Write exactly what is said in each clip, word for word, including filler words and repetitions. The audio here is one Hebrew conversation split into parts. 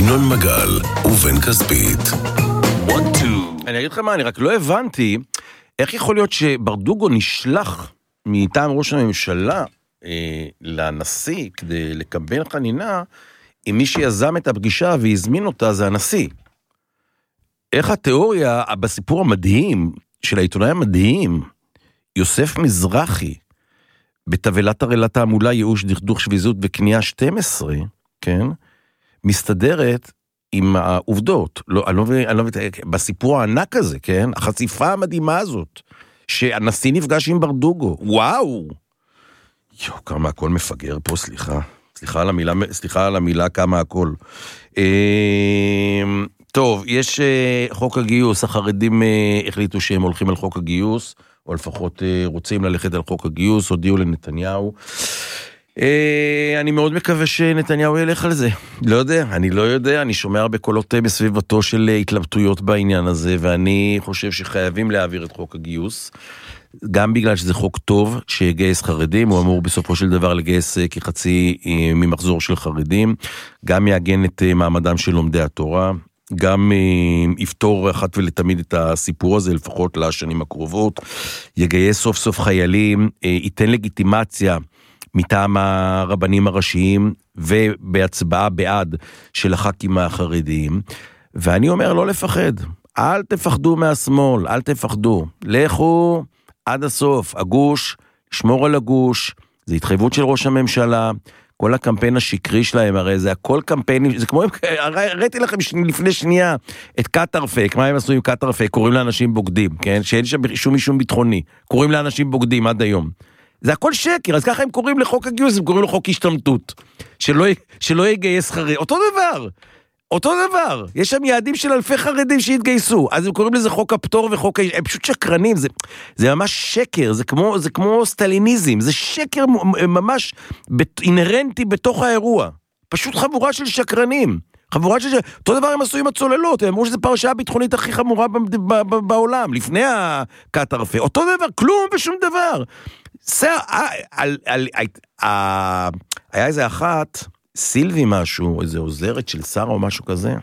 ינון מגל ובן כספית. אני אגיד לכם מה, אני רק לא הבנתי איך יכול להיות שברדוגו נשלח מטעם ראש הממשלה אה, לנשיא כדי לקבל חנינה, אם מי שיזם את הפגישה והזמין אותה זה הנשיא. איך התיאוריה בסיפור המדהים של העיתונאי המדהים, יוסף מזרחי, בתבלת הרלת העמולה, ייאוש, דכדוך, שביזות וקנייה שתים עשרה, כן, מסתדרת עם העובדות. לא, אני לא מבין, אני לא מבין, בסיפור הענק הזה, כן, החשיפה המדהימה הזאת, שהנשיא נפגש עם ברדוגו, וואו! יו, כמה הכל מפגר פה, סליחה. סליחה על המילה, סליחה על המילה כמה הכל. טוב, יש חוק הגיוס, החרדים החליטו שהם הולכים על חוק הגיוס, או לפחות רוצים ללכת על חוק הגיוס, הודיעו לנתניהו. אני מאוד מקווה שנתניהו ילך על זה. לא יודע, אני לא יודע, אני שומע בקולות בסביבתו של התלבטויות בעניין הזה, ואני חושב שחייבים להעביר את חוק הגיוס, גם בגלל שזה חוק טוב שיגייס חרדים, הוא אמור בסופו של דבר לגייס כחצי ממחזור של חרדים, גם יעגן את מעמדם של לומדי התורה, גם יפתור אחת ולתמיד את הסיפור הזה, לפחות לשנים הקרובות, יגייס סוף סוף חיילים, ייתן לגיטימציה מטעם הרבנים הראשיים, ובהצבעה בעד של הח"כים החרדיים, ואני אומר לא לפחד, אל תפחדו מהשמאל, אל תפחדו, לכו עד הסוף, הגוש, שמור על הגוש, זה התחייבות של ראש הממשלה, כל הקמפיין השקרי שלהם, הרי זה הכל קמפיינים, זה כמו, ראיתי לכם לפני שנייה, את קטרפק, מה הם עשו עם קטרפק, קוראים לאנשים בוגדים, כן? שאין שם שום משום ביטחוני, קוראים לאנשים בוגדים עד היום. זה הכל שקר, אז ככה הם קוראים לחוק הגיוס, הם קוראים לחוק השתמטות, שלא, שלא יגייס חרדים, אותו דבר, אותו דבר, יש שם יעדים של אלפי חרדים שהתגייסו, אז הם קוראים לזה חוק הפטור וחוק, הם פשוט שקרנים, זה, זה ממש שקר, זה כמו, זה כמו סטליניזם, זה שקר ממש אינרנטי בתוך האירוע, פשוט חבורה של שקרנים, חבורה של, אותו דבר הם עשו עם הצוללות, הם אמרו שזה פרשה הביטחונית הכי חמורה בעולם, לפני הקטרפה, אותו דבר, כלום ושום דבר, זה, על, על, היה איזה אחת, סילבי משהו, איזה עוזרת של שרה או משהו כזה,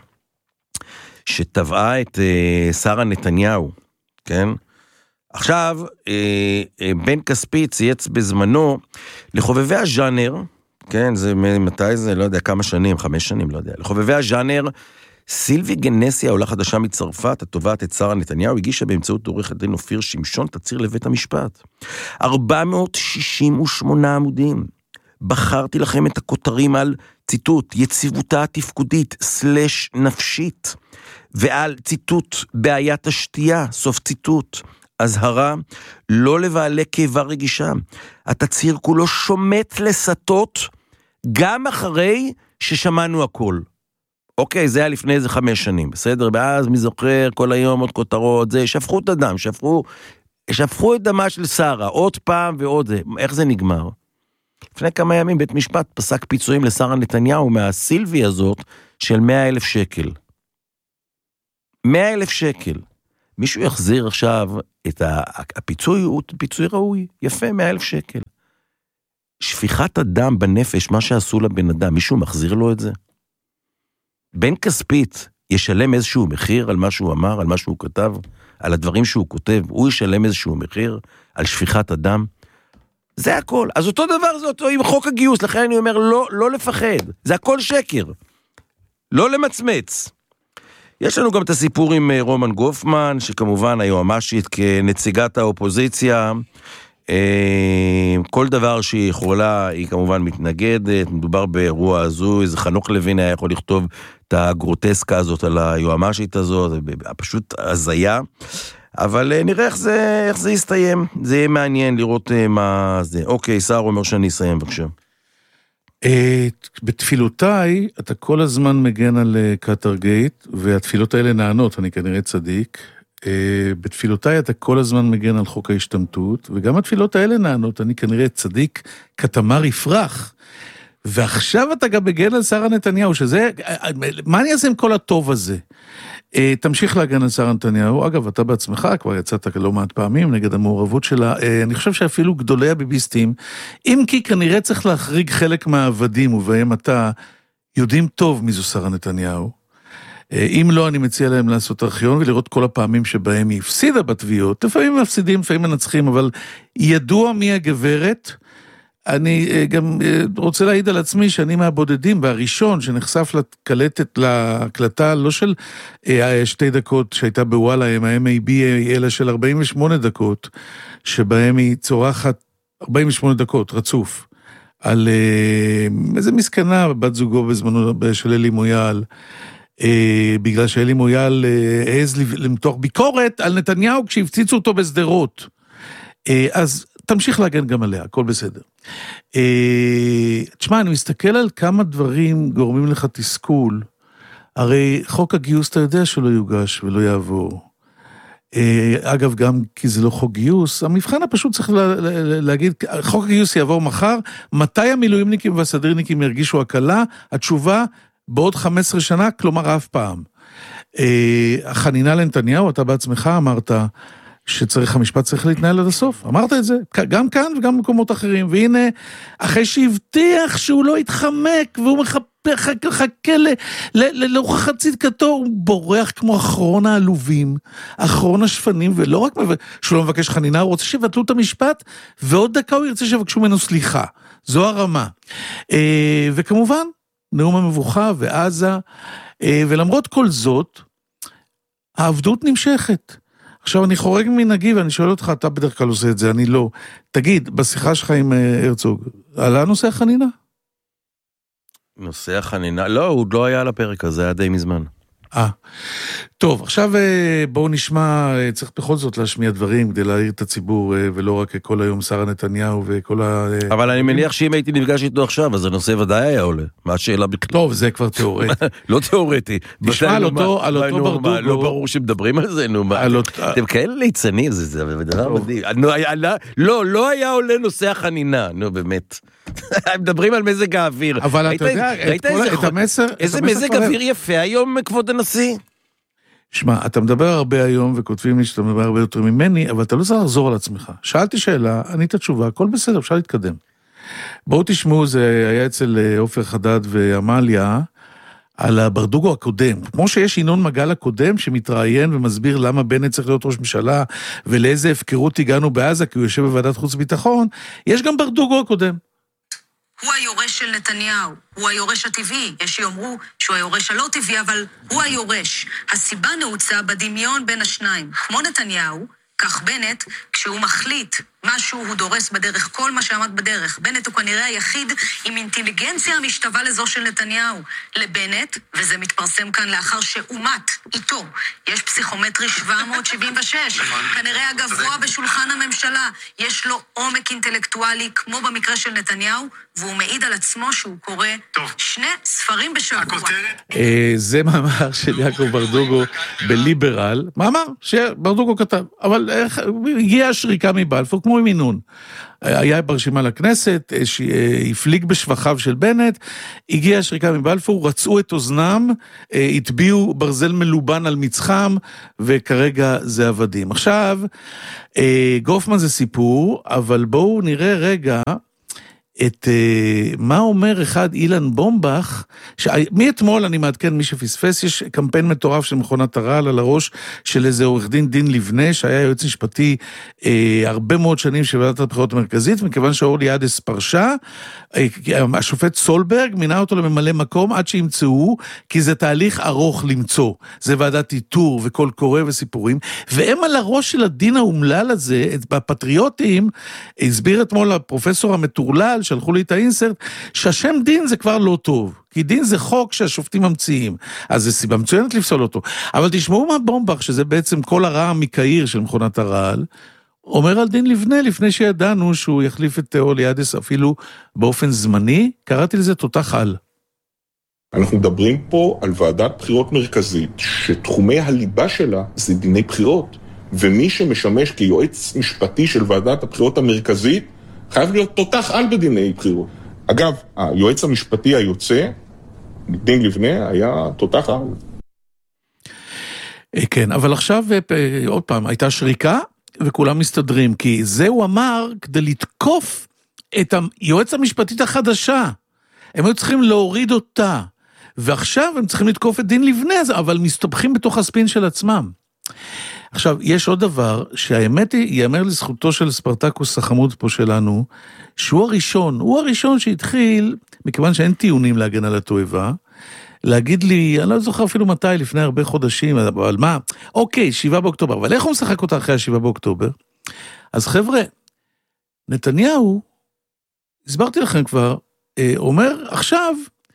שטבעה את uh, שרה נתניהו, כן? עכשיו, uh, uh, בן כספי צייץ בזמנו, לחובבי הז'אנר, כן, זה מתי זה, לא יודע, כמה שנים, חמש שנים, לא יודע, לחובבי הז'אנר, סילבי גנסיה, עולה חדשה מצרפת, התובעת את שרה נתניהו, הגישה באמצעות עורך הדין אופיר שמשון, תצהיר לבית המשפט. ארבע מאות שישים ושמונה עמודים. בחרתי לכם את הכותרים על ציטוט, יציבותה התפקודית, סלש נפשית, ועל ציטוט, בעיית השתייה, סוף ציטוט, הזהרה, לא לבעלי כאבה רגישה. התצהיר כולו שומט לסטות, גם אחרי ששמענו הכל. אוקיי, זה היה לפני איזה חמש שנים, בסדר? ואז מי זוכר, כל היום עוד כותרות, זה, שפכו את הדם, שפכו, שפכו את דמה של שרה, עוד פעם ועוד זה. איך זה נגמר? לפני כמה ימים בית משפט פסק פיצויים לשרה נתניהו מהסילבי הזאת של מאה אלף שקל. מאה אלף שקל. מישהו יחזיר עכשיו את הפיצוי, הוא פיצוי ראוי, יפה, מאה אלף שקל. שפיכת הדם בנפש, מה שעשו לבן אדם, מישהו מחזיר לו את זה? בן כספית ישלם איזשהו מחיר על מה שהוא אמר, על מה שהוא כתב, על הדברים שהוא כותב, הוא ישלם איזשהו מחיר על שפיכת הדם? זה הכל. אז אותו דבר זה אותו עם חוק הגיוס, לכן אני אומר, לא, לא לפחד. זה הכל שקר. לא למצמץ. יש לנו גם את הסיפור עם רומן גופמן, שכמובן היועמ"שית כנציגת האופוזיציה, כל דבר שהיא יכולה, היא כמובן מתנגדת, מדובר באירוע הזו, איזה חנוך לוין היה יכול לכתוב את הגרוטסקה הזאת על היועמ"שית הזאת, פשוט הזיה. אבל נראה איך זה, איך זה יסתיים. זה יהיה מעניין לראות מה זה. אוקיי, שר אומר שאני אסיים, בבקשה. בתפילותיי, אתה כל הזמן מגן על קטרגייט, והתפילות האלה נענות, אני כנראה צדיק. בתפילותיי אתה כל הזמן מגן על חוק ההשתמטות, וגם התפילות האלה נענות, אני כנראה צדיק, כתמר יפרח. ועכשיו אתה גם מגן על שרה נתניהו, שזה, מה אני אעשה עם כל הטוב הזה? תמשיך להגן על שרה נתניהו, אגב, אתה בעצמך כבר יצאת לא מעט פעמים נגד המעורבות שלה, אני חושב שאפילו גדולי הביביסטים, אם כי כנראה צריך להחריג חלק מהעבדים, ובהם אתה, יודעים טוב מי זו שרה נתניהו. אם לא, אני מציע להם לעשות ארכיון ולראות כל הפעמים שבהם היא הפסידה בתביעות. לפעמים מפסידים, לפעמים מנצחים, אבל ידוע מי הגברת. אני גם רוצה להעיד על עצמי שאני מהבודדים, והראשון שנחשף לקלטת, להקלטה לא של שתי דקות שהייתה בוואלה, עם ה-אם איי בי, אלא של ארבעים ושמונה דקות, שבהם היא צורחת ארבעים ושמונה דקות, רצוף, על איזה מסקנה בת זוגו בזמנו של אלי מויאל, בגלל שאלי מויאל העז למתוח ביקורת על נתניהו כשהפציצו אותו בסדרות. אז תמשיך להגן גם עליה, הכל בסדר. תשמע, אני מסתכל על כמה דברים גורמים לך תסכול. הרי חוק הגיוס אתה יודע שלא יוגש ולא יעבור. אגב, גם כי זה לא חוק גיוס, המבחן הפשוט צריך להגיד, חוק הגיוס יעבור מחר, מתי המילואימניקים והסדרניקים ירגישו הקלה? התשובה, בעוד חמש עשרה שנה, כלומר אף פעם. החנינה לנתניהו, אתה בעצמך אמרת, שצריך, המשפט צריך להתנהל עד הסוף. אמרת את זה, גם כאן וגם במקומות אחרים, והנה, אחרי שהבטיח שהוא לא יתחמק, והוא מחכה להוכחת צדקתו, הוא בורח כמו אחרון העלובים, אחרון השפנים, ולא רק שהוא לא מבקש חנינה, הוא רוצה שיבטלו את המשפט, ועוד דקה הוא ירצה שיבקשו ממנו סליחה. זו הרמה. וכמובן, נאום המבוכה ועזה, ולמרות כל זאת, העבדות נמשכת. עכשיו אני חורג מנהגי ואני שואל אותך, אתה בדרך כלל עושה את זה, אני לא. תגיד, בשיחה שלך עם הרצוג, עלה נושא החנינה? נושא החנינה? לא, הוא לא היה על הפרק הזה, היה די מזמן. אה, טוב, עכשיו בואו נשמע, צריך בכל זאת להשמיע דברים כדי להעיר את הציבור, ולא רק כל היום שרה נתניהו וכל ה... אבל אני מניח שאם הייתי נפגש איתו עכשיו, אז הנושא ודאי היה עולה. מה השאלה בכלל? טוב, זה כבר תיאורטי. לא תיאורטי. תשמע על אותו ברדוגו... לא ברור שמדברים על זה, נו מה. אתם כאלה ליצנים, זה דבר מדהים. לא, לא היה עולה נושא החנינה, נו באמת. הם מדברים על מזג האוויר. אבל אתה יודע, את המסר... איזה מזג אוויר יפה היום, כבוד הנשיא. שמע, אתה מדבר הרבה היום, וכותבים לי שאתה מדבר הרבה יותר ממני, אבל אתה לא צריך לחזור על עצמך. שאלתי שאלה, ענית תשובה, הכל בסדר, אפשר להתקדם. בואו תשמעו, זה היה אצל עופר חדד ועמליה, על הברדוגו הקודם. כמו שיש ינון מגל הקודם, שמתראיין ומסביר למה בנט צריך להיות ראש ממשלה, ולאיזה הפקרות הגענו בעזה, כי הוא יושב בוועדת חוץ וביטחון, יש גם ברדוגו הקודם. הוא היורש של נתניהו, הוא היורש הטבעי, יש שיאמרו שהוא היורש הלא טבעי, אבל הוא היורש. הסיבה נעוצה בדמיון בין השניים. כמו נתניהו, כך בנט, כשהוא מחליט משהו, הוא דורס בדרך כל מה שעמד בדרך. בנט הוא כנראה היחיד עם אינטליגנציה המשתווה לזו של נתניהו. לבנט, וזה מתפרסם כאן לאחר שאומת איתו, יש פסיכומטרי שבע מאות שבעים ושש, כנראה הגבוה בשולחן הממשלה. יש לו עומק אינטלקטואלי כמו במקרה של נתניהו, והוא מעיד על עצמו שהוא קורא שני ספרים בשבוע. זה מאמר של יעקב ברדוגו בליברל, מאמר שברדוגו כתב, אבל הגיעה השריקה מבלפור, כמו עם מינון. היה ברשימה לכנסת, הפליג בשבחיו של בנט, הגיעה השריקה מבלפור, רצו את אוזנם, התביעו ברזל מלובן על מצחם, וכרגע זה עבדים. עכשיו, גופמן זה סיפור, אבל בואו נראה רגע, את uh, מה אומר אחד אילן בומבך, מאתמול אני מעדכן מי שפספס, יש קמפיין מטורף של מכונת הרעל על הראש של איזה עורך דין דין לבנה, שהיה יועץ משפטי uh, הרבה מאוד שנים של ועדת הבחירות המרכזית, מכיוון שאורלי עדס פרשה, uh, השופט סולברג מינה אותו לממלא מקום עד שימצאו, כי זה תהליך ארוך למצוא, זה ועדת איתור וכל קורא וסיפורים, והם על הראש של הדין האומלל הזה, בפטריוטים, הסביר אתמול הפרופסור המטורלל, שלחו לי את האינסרט, שהשם דין זה כבר לא טוב, כי דין זה חוק שהשופטים ממציאים, אז זה סיבה מצוינת לפסול אותו. אבל תשמעו מה בומבך, שזה בעצם כל הרע מקהיר של מכונת הרעל, אומר על דין לבנה, לפני שידענו שהוא יחליף את אורלי עדס אפילו באופן זמני, קראתי לזה תותח על. אנחנו מדברים פה על ועדת בחירות מרכזית, שתחומי הליבה שלה זה דיני בחירות, ומי שמשמש כיועץ משפטי של ועדת הבחירות המרכזית, חייב להיות תותח על בדיני בחירות. אגב, היועץ המשפטי היוצא, דין לבנה, היה תותח על. כן, אבל עכשיו, עוד פעם, הייתה שריקה, וכולם מסתדרים, כי זה הוא אמר כדי לתקוף את היועץ המשפטית החדשה. הם היו צריכים להוריד אותה. ועכשיו הם צריכים לתקוף את דין לבנה, אבל מסתבכים בתוך הספין של עצמם. עכשיו, יש עוד דבר, שהאמת היא, יאמר לזכותו של ספרטקוס החמוד פה שלנו, שהוא הראשון, הוא הראשון שהתחיל, מכיוון שאין טיעונים להגן על התועבה, להגיד לי, אני לא זוכר אפילו מתי, לפני הרבה חודשים, אבל מה? אוקיי, שבעה באוקטובר, אבל איך הוא משחק אותה אחרי השבעה באוקטובר? אז חבר'ה, נתניהו, הסברתי לכם כבר, אומר עכשיו,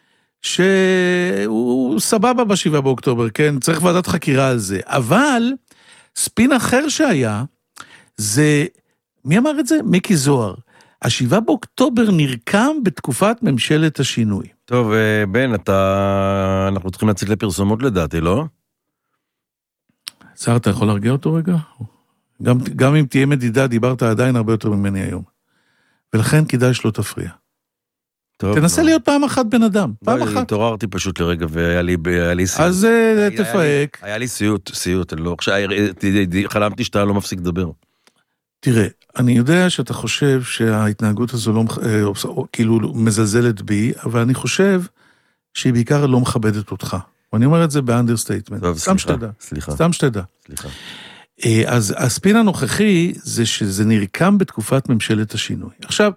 שהוא סבבה בשבעה באוקטובר, כן? צריך ועדת חקירה על זה, אבל ספין אחר שהיה, זה, מי אמר את זה? מיקי זוהר. השבעה באוקטובר נרקם בתקופת ממשלת השינוי. טוב, בן, אתה... אנחנו צריכים לצאת לפרסומות לדעתי, לא? שר, אתה יכול להרגיע אותו רגע? גם, גם אם תהיה מדידה, דיברת עדיין הרבה יותר ממני היום. ולכן כדאי שלא תפריע. טוב, תנסה לא. להיות פעם אחת בן אדם, פעם לא, אחת. התעוררתי פשוט לרגע והיה לי, היה לי סיוט. אז היה, תפהק. היה לי, היה לי סיוט, סיוט, אני לא... עכשיו, חלמתי שאתה לא מפסיק לדבר. תראה, אני יודע שאתה חושב שההתנהגות הזו לא, כאילו מזלזלת בי, אבל אני חושב שהיא בעיקר לא מכבדת אותך. ואני אומר את זה באנדרסטייטמנט. טוב, סתם סליחה, שתדע. סליחה. סתם שתדע. סליחה. אז הספין הנוכחי זה שזה נרקם בתקופת ממשלת השינוי. עכשיו,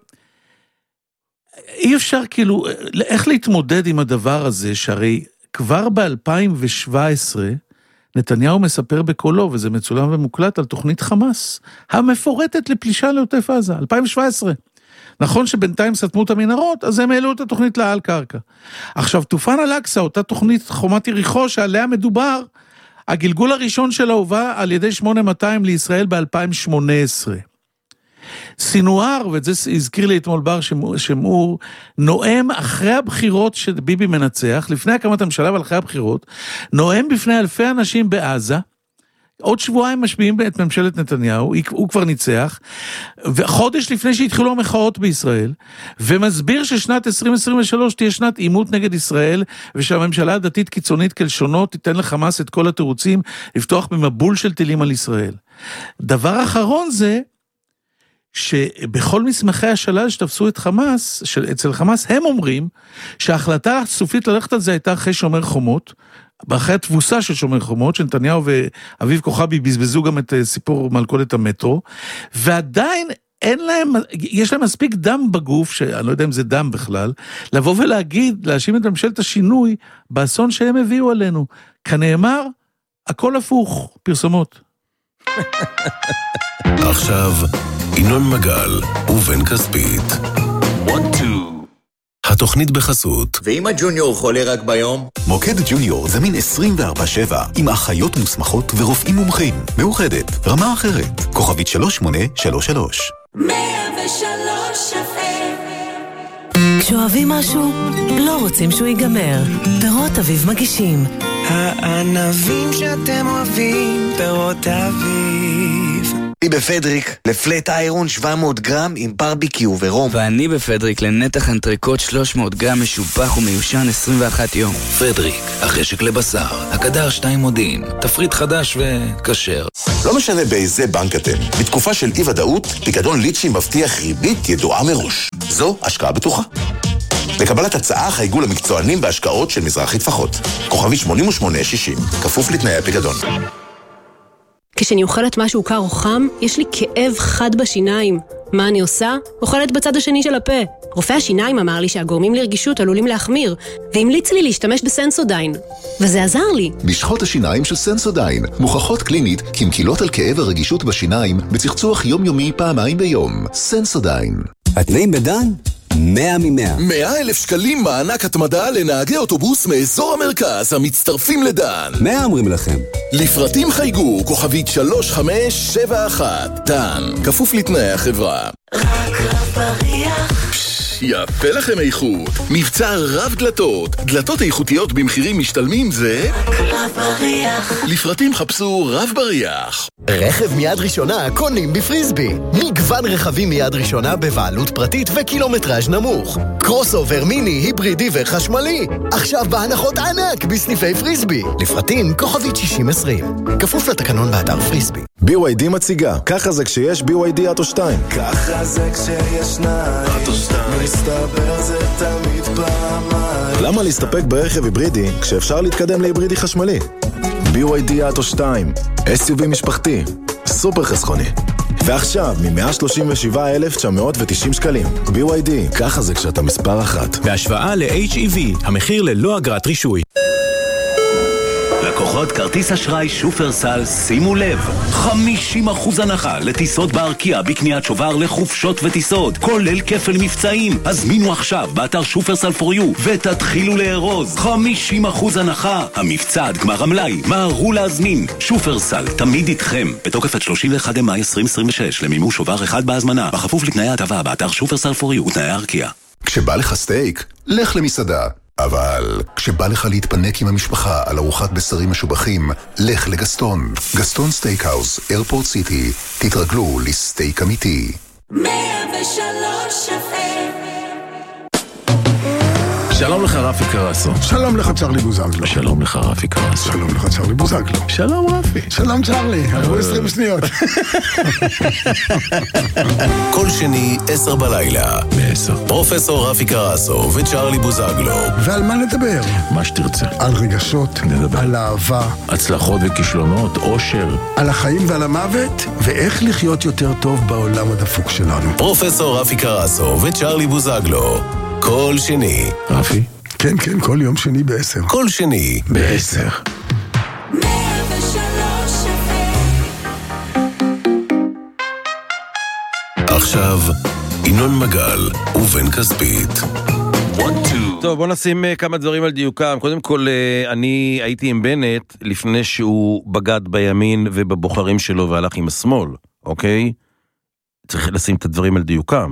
אי אפשר כאילו, איך להתמודד עם הדבר הזה, שהרי כבר ב-אלפיים שבע עשרה, נתניהו מספר בקולו, וזה מצולם ומוקלט, על תוכנית חמאס, המפורטת לפלישה לעוטף עזה, אלפיים שבע עשרה. נכון שבינתיים סתמו את המנהרות, אז הם העלו את התוכנית לעל קרקע. עכשיו, תופן אל-אקצא, אותה תוכנית חומת יריחו, שעליה מדובר, הגלגול הראשון שלה הובא על ידי שמונה מאתיים לישראל ב-אלפיים שמונה עשרה. סינואר, ואת זה הזכיר לי אתמול בר שמור, נואם אחרי הבחירות שביבי מנצח, לפני הקמת הממשלה ועל אחרי הבחירות, נואם בפני אלפי אנשים בעזה, עוד שבועיים משביעים את ממשלת נתניהו, הוא כבר ניצח, וחודש לפני שהתחילו המחאות בישראל, ומסביר ששנת עשרים עשרים ושלוש תהיה שנת עימות נגד ישראל, ושהממשלה הדתית קיצונית כלשונות תיתן לחמאס את כל התירוצים, לפתוח במבול של טילים על ישראל. דבר אחרון זה, שבכל מסמכי השלל שתפסו את חמאס, אצל חמאס הם אומרים, שההחלטה הסופית ללכת על זה הייתה אחרי שומר חומות, אחרי התבוסה של שומר חומות, שנתניהו ואביב כוכבי בזבזו גם את סיפור מלכודת המטרו, ועדיין אין להם, יש להם מספיק דם בגוף, שאני לא יודע אם זה דם בכלל, לבוא ולהגיד, להאשים את ממשלת השינוי, באסון שהם הביאו עלינו. כנאמר, הכל הפוך, פרסומות. עכשיו, ינון מגל ובן כספית. התוכנית בחסות. ואם הג'וניור חולה רק ביום? מוקד ג'וניור זמין עשרים וארבע שבע עם אחיות מוסמכות ורופאים מומחים. מאוחדת, רמה אחרת. כוכבית שלוש שמונה שלוש שלוש. מאה ושלוש כשאוהבים משהו, לא רוצים שהוא ייגמר. פירות אביב מגישים. הענבים שאתם אוהבים, פירות אביב. אני בפדריק, לפלט איירון שבע מאות גרם עם ברביקיו ורום. ואני בפדריק לנתח אנטריקוט שלוש מאות גרם משובח ומיושן עשרים ואחד יום. פדריק, החשק לבשר, הקדר שתיים מודיעין, תפריט חדש וקשר. לא משנה באיזה בנק אתם, בתקופה של אי ודאות, פיקדון ליצ'י מבטיח ריבית ידועה מראש. זו השקעה בטוחה. לקבלת הצעה חייגו למקצוענים בהשקעות של מזרחי טפחות. כוכבי שמונים ושמונה שישים, כפוף לתנאי הפיקדון. כשאני אוכלת משהו קר או חם, יש לי כאב חד בשיניים. מה אני עושה? אוכלת בצד השני של הפה. רופא השיניים אמר לי שהגורמים לרגישות עלולים להחמיר, והמליץ לי להשתמש בסנסודיין. וזה עזר לי. משחות השיניים של סנסודיין מוכחות קלינית כמקילות על כאב הרגישות בשיניים בצחצוח יומיומי פעמיים ביום. סנסודיין. התנאים בדן? מאה ממאה. מאה אלף שקלים מענק התמדה לנהגי אוטובוס מאזור המרכז המצטרפים לדן. מאה אומרים לכם. לפרטים חייגו כוכבית שלוש חמש שבע אחת. דן, כפוף לתנאי החברה. רק רב בריח. יפה לכם איכות. מבצע רב דלתות. דלתות איכותיות במחירים משתלמים זה... רק רב בריח. לפרטים חפשו רב בריח. רכב מיד ראשונה קונים בפריסבי. מגוון רכבים מיד ראשונה בבעלות פרטית וקילומטראז' נמוך. קרוס אובר מיני, היברידי וחשמלי. עכשיו בהנחות ענק בסניפי פריסבי. לפרטים כוכבית שישים עשרים. כפוף לתקנון באתר פריסבי. בי וואי די מציגה. ככה זה כשיש בי וואי די אוטו שתיים. ככה זה כשיש שניים. מסתבר זה תמיד פעמיים. למה להסתפק ברכב היברידי כשאפשר להתקדם להיברידי חשמלי? בי וואי די אטו שתיים, אס יו וי משפחתי, סופר חסכוני. ועכשיו, מ-מאה שלושים ושבעה אלף תשע מאות ותשעים שקלים. בי וואי די, ככה זה כשאתה מספר אחת. בהשוואה ל-אייץ' אי וי, המחיר ללא אגרת רישוי. לקוחות כרטיס אשראי שופרסל, שימו לב, חמישים אחוז הנחה לטיסות בארקיע בקניית שובר לחופשות וטיסות, כולל כפל מבצעים. הזמינו עכשיו באתר שופרסל פור יו ותתחילו לארוז. חמישים אחוז הנחה. המבצע עד גמר המלאי, מהרו להזמין. שופרסל, תמיד איתכם. בתוקף עד שלושים ואחד במאי עשרים עשרים ושש למימוש שובר אחד בהזמנה, בכפוף לתנאי ההטבה באתר שופרסל פור יו ותנאי הארקיע. כשבא לך סטייק, לך למסעדה. אבל כשבא לך להתפנק עם המשפחה על ארוחת בשרים משובחים, לך לגסטון. גסטון סטייקהאוס, איירפורט סיטי. תתרגלו לסטייק אמיתי. מאה ושלוש אף אם. שלום לך רפי קרסו. שלום לך צ'רלי בוזגלו. שלום לך רפי קרסו. שלום לך צ'רלי בוזגלו. שלום רפי. שלום צ'רלי, עברו עשרים שניות. כל שני, עשר בלילה. בעשר. פרופסור רפי קרסו וצ'רלי בוזגלו. ועל מה נדבר? מה שתרצה. על רגשות, נדבר. על אהבה. הצלחות וכישלונות, אושר. על החיים ועל המוות, ואיך לחיות יותר טוב בעולם הדפוק שלנו. פרופסור רפי קרסו וצ'רלי בוזגלו. כל שני. רפי? כן, כן, כל יום שני בעשר. כל שני. בעשר. מאה ושלוש אף אם. עכשיו, ינון מגל ובן כספית. טוב, בוא נשים כמה דברים על דיוקם. קודם כל, אני הייתי עם בנט לפני שהוא בגד בימין ובבוחרים שלו והלך עם השמאל, אוקיי? צריך לשים את הדברים על דיוקם.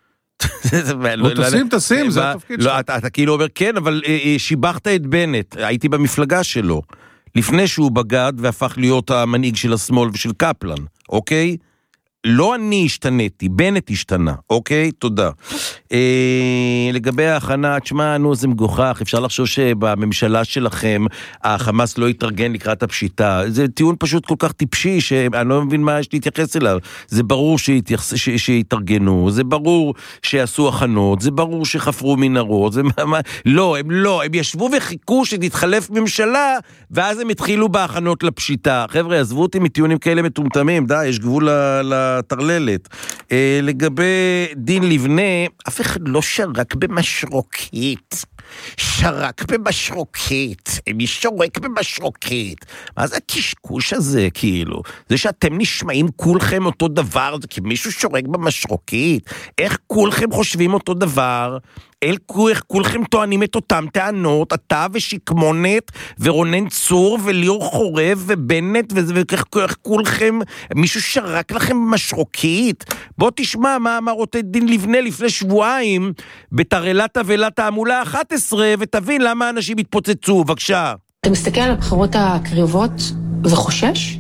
תשים, תשים, זה התפקיד שלך. אתה כאילו אומר, כן, אבל שיבחת את בנט, הייתי במפלגה שלו, לפני שהוא בגד והפך להיות המנהיג של השמאל ושל קפלן, אוקיי? לא אני השתניתי, בנט השתנה, אוקיי? תודה. אה, לגבי ההכנה, תשמע, נו, זה מגוחך, אפשר לחשוב שבממשלה שלכם החמאס לא יתארגן לקראת הפשיטה. זה טיעון פשוט כל כך טיפשי, שאני לא מבין מה יש להתייחס אליו. זה ברור שיתייחס, ש, שיתארגנו, זה ברור שיעשו הכנות, זה ברור שחפרו מנהרות, זה מה, לא, הם לא, הם ישבו וחיכו שתתחלף ממשלה, ואז הם התחילו בהכנות לפשיטה. חבר'ה, עזבו אותי מטיעונים כאלה מטומטמים, די, יש גבול לתרללת. אה, לגבי דין לבנה, אף אחד לא שרק במשרוקית. שרק במשרוקית. מי שורק במשרוקית? מה זה הקשקוש הזה, כאילו? זה שאתם נשמעים כולכם אותו דבר, זה כי מישהו שורק במשרוקית? איך כולכם חושבים אותו דבר? אל איך כולכם טוענים את אותם טענות, אתה ושקמונת ורונן צור וליאור חורב ובנט, ואיך כולכם, מישהו שרק לכם במשרוקית? בוא תשמע מה אמר אותה דין לבנה לפני שבועיים בתרלת תבלת העמולה אחת עשרה, ותבין למה אנשים התפוצצו. בבקשה. אתה מסתכל על הבחירות הקריבות וחושש?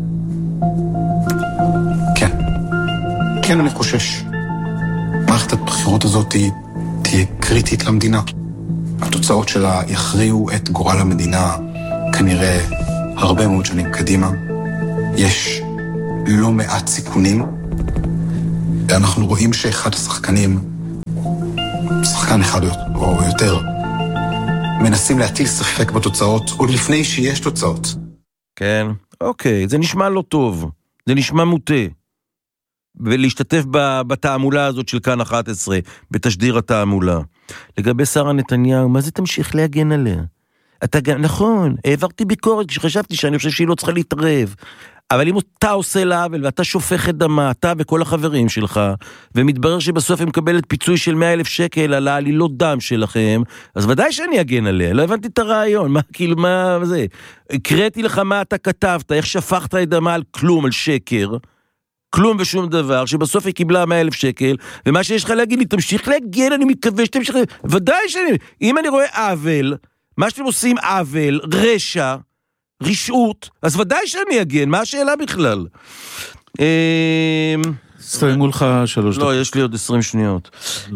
כן. כן, אני חושש. מערכת הבחירות הזאת היא תהיה קריטית למדינה. התוצאות שלה יכריעו את גורל המדינה כנראה הרבה מאוד שנים קדימה. יש לא מעט סיכונים, ואנחנו רואים שאחד השחקנים, שחקן אחד או יותר, מנסים להטיל ספק בתוצאות עוד לפני שיש תוצאות. כן, אוקיי, זה נשמע לא טוב, זה נשמע מוטה. ולהשתתף בתעמולה הזאת של כאן אחת עשרה, בתשדיר התעמולה. לגבי שרה נתניהו, מה זה תמשיך להגן עליה? אתה גם, נכון, העברתי ביקורת כשחשבתי שאני חושב שהיא לא צריכה להתערב. אבל אם אתה עושה לה עוול, ואתה שופך את דמה, אתה וכל החברים שלך, ומתברר שבסוף היא מקבלת פיצוי של מאה אלף שקל על העלילות דם שלכם, אז ודאי שאני אגן עליה, לא הבנתי את הרעיון, מה, כאילו, מה זה? הקראתי לך מה אתה כתבת, איך שפכת את דמה על כלום, על שקר, כלום ושום דבר, שבסוף היא קיבלה מאה אלף שקל, ומה שיש לך להגיד לי, תמשיך להגן, אני מתכוון שתמשיך, ודאי שאני, אם אני רואה עוול, מה שאתם עושים עוול, רשע, רשעות, אז ודאי שאני אגן, מה השאלה בכלל? סתיימו לך שלוש דקות. לא, יש לי עוד עשרים שניות.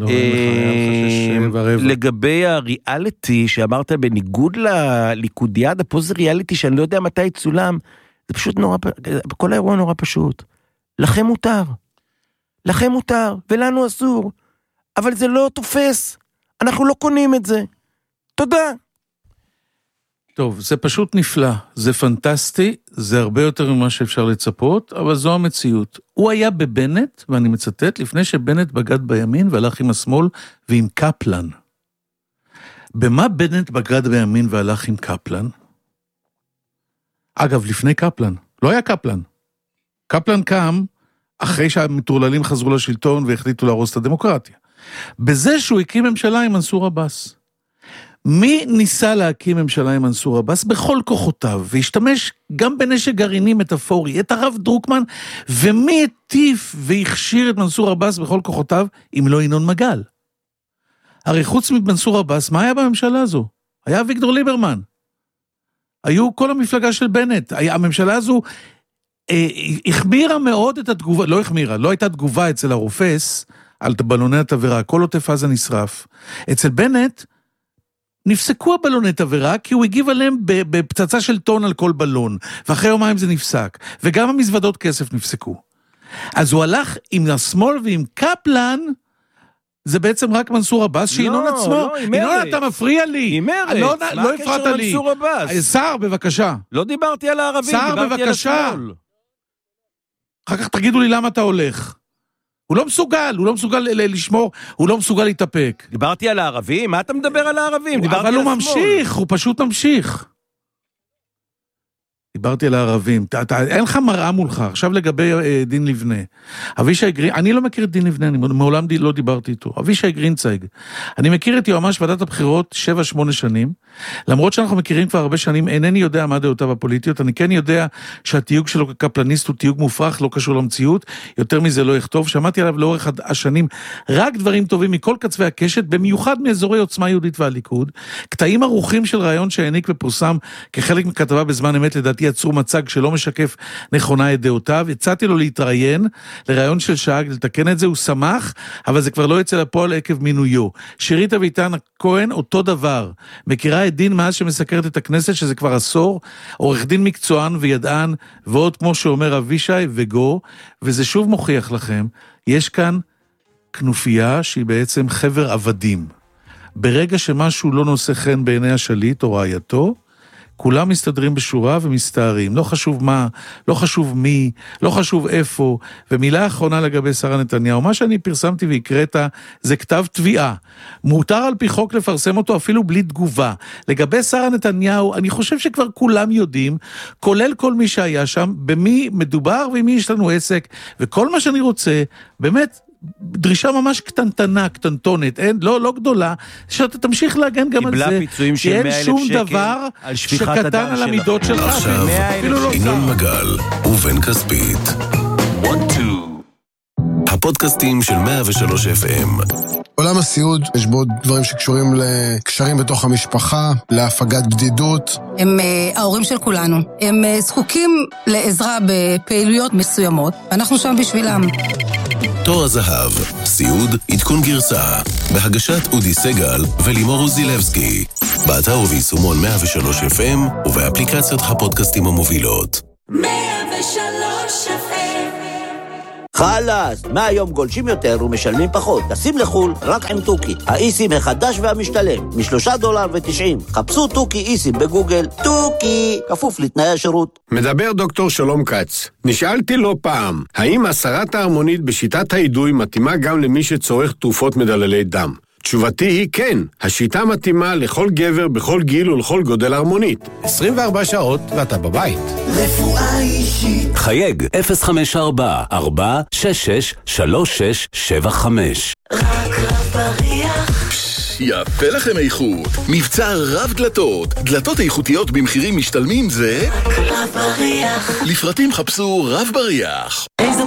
לגבי הריאליטי שאמרת בניגוד לליכודיאדה, פה זה ריאליטי שאני לא יודע מתי צולם, זה פשוט נורא, כל האירוע נורא פשוט. לכם מותר. לכם מותר, ולנו אסור. אבל זה לא תופס. אנחנו לא קונים את זה. תודה. טוב, זה פשוט נפלא, זה פנטסטי, זה הרבה יותר ממה שאפשר לצפות, אבל זו המציאות. הוא היה בבנט, ואני מצטט, לפני שבנט בגד בימין והלך עם השמאל ועם קפלן. במה בנט בגד בימין והלך עם קפלן? אגב, לפני קפלן, לא היה קפלן. קפלן קם אחרי שהמטורללים חזרו לשלטון והחליטו להרוס את הדמוקרטיה. בזה שהוא הקים ממשלה עם מנסור עבאס. מי ניסה להקים ממשלה עם מנסור עבאס? בכל כוחותיו, והשתמש גם בנשק גרעיני מטאפורי, את הרב דרוקמן, ומי הטיף והכשיר את מנסור עבאס בכל כוחותיו, אם לא ינון מגל? הרי חוץ ממנסור עבאס, מה היה בממשלה הזו? היה אביגדור ליברמן. היו כל המפלגה של בנט. הממשלה הזו אה, החמירה מאוד את התגובה, לא החמירה, לא הייתה תגובה אצל הרופס, על בלוני התברה, כל עוטף עזה נשרף. אצל בנט, נפסקו הבלוני תברה, כי הוא הגיב עליהם בפצצה של טון על כל בלון, ואחרי יומיים זה נפסק, וגם המזוודות כסף נפסקו. אז הוא הלך עם השמאל ועם קפלן, זה בעצם רק מנסור עבאס, שינון עצמו. לא, עם ינון, מרץ. אתה מפריע לי. עם מרץ. לא, מה לא הקשר הפרעת לי. למנסור עבאס? שר, בבקשה. לא דיברתי על הערבים, שר, דיברתי בבקשה. על השמאל. אחר כך תגידו לי למה אתה הולך. הוא לא מסוגל, הוא לא מסוגל לשמור, הוא לא מסוגל להתאפק. דיברתי על הערבים? מה אתה מדבר על הערבים? דיברתי אבל על הוא השמאל. ממשיך, הוא פשוט ממשיך. דיברתי על הערבים, אתה, אתה, אין לך מראה מולך, עכשיו לגבי אה, דין לבנה. אבישי גרין, אני לא מכיר את דין לבנה, אני מעולם די, לא דיברתי איתו. אבישי גרינצייג, אני מכיר את יועמ"ש ועדת הבחירות שבע שמונה שנים, למרות שאנחנו מכירים כבר הרבה שנים, אינני יודע מה דעותיו הפוליטיות, אני כן יודע שהתיוג שלו כקפלניסט הוא תיוג מופרך, לא קשור למציאות, יותר מזה לא יכתוב, שמעתי עליו לאורך השנים רק דברים טובים מכל קצווי הקשת, במיוחד מאזורי עוצמה יהודית והליכוד, קטעים ערוכים של רעיון שהעניק ופורסם כחלק מכתבה בזמן אמת, לדעתי יצרו מצג שלא משקף נכונה את דעותיו, הצעתי לו להתראיין לרעיון של שעה, לתקן את זה, הוא שמח, אבל זה כבר לא יצא לפועל עקב מינויו. שירית אביטן כהן אותו דבר, מכירה את דין מאז שמסקרת את הכנסת, שזה כבר עשור, עורך דין מקצוען וידען, ועוד כמו שאומר אבישי וגו, וזה שוב מוכיח לכם, יש כאן כנופיה שהיא בעצם חבר עבדים. ברגע שמשהו לא נושא חן בעיני השליט או רעייתו, כולם מסתדרים בשורה ומסתערים, לא חשוב מה, לא חשוב מי, לא חשוב איפה, ומילה אחרונה לגבי שרה נתניהו, מה שאני פרסמתי והקראת זה כתב תביעה, מותר על פי חוק לפרסם אותו אפילו בלי תגובה, לגבי שרה נתניהו, אני חושב שכבר כולם יודעים, כולל כל מי שהיה שם, במי מדובר ומי יש לנו עסק, וכל מה שאני רוצה, באמת, דרישה ממש קטנטנה, קטנטונת, אין, לא, לא גדולה, שאתה תמשיך להגן גם על זה, פיצויים של מאה אלף שום שקל דבר על שפיכת שקטן הדם על שלך. המידות שלך. עכשיו, ינון מגל ובן כספית. הפודקאסטים של מאה ושלוש אף אם. עולם הסיעוד, יש בו דברים שקשורים לקשרים בתוך המשפחה, להפגת בדידות. הם ההורים של כולנו. הם זקוקים לעזרה בפעילויות מסוימות, ואנחנו שם בשבילם. תור הזהב, סיעוד, עדכון גרסה, בהגשת אודי סגל ולימור זילבסקי, באתר וביישומון מאה ושלוש אף אם ובאפליקציית הפודקאסטים המובילות. מאה ושלוש אף אם. חלאס, מהיום גולשים יותר ומשלמים פחות. טסים לחול רק עם טוקי. האיסים החדש והמשתלם, משלושה דולר ותשעים. חפשו טוקי איסים בגוגל. טוקי, כפוף לתנאי השירות. מדבר דוקטור שלום כץ. נשאלתי לא פעם, האם הסרת ההרמונית בשיטת האידוי מתאימה גם למי שצורך תרופות מדללי דם? תשובתי היא כן, השיטה מתאימה לכל גבר בכל גיל ולכל גודל הרמונית. עשרים וארבע שעות ואתה בבית. רפואה אישית. חייג אפס חמש ארבע ארבע שש שש שלוש שש שבע חמש. רק רב בריח. יפה לכם איכות. מבצע רב דלתות. דלתות איכותיות במחירים משתלמים זה... רק רב בריח. לפרטים חפשו רב בריח. איזו